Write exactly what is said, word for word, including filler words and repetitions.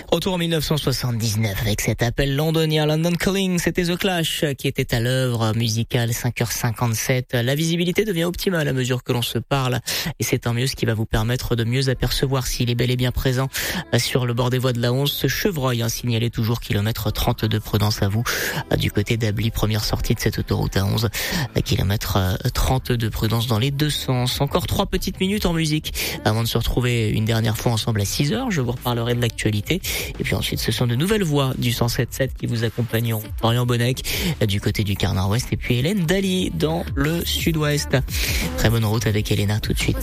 Retour en dix-neuf cent soixante-dix-neuf avec cet appel londonien London Calling, c'était The Clash qui était à l'œuvre musicale. Cinq heures cinquante-sept. La visibilité devient optimale à mesure que l'on se parle et c'est tant mieux, ce qui va vous permettre de mieux apercevoir s'il est bel et bien présent sur le bord des voies de la onze. Ce chevreuil hein, signalé toujours kilomètre trente-deux, prudence à vous du côté d'Ably, première sortie de cette autoroute A onze, kilomètre trente-deux, prudence dans les deux sens. Encore trois petites minutes en musique avant de se retrouver une dernière fois ensemble à six heures. Je vous reparlerai de l'actualité. Et puis ensuite, ce sont de nouvelles voix du cent sept sept qui vous accompagneront. Florian Bonnec du côté du quart nord-ouest et puis Hélène Dali dans le sud-ouest. Très bonne route avec Elena tout de suite.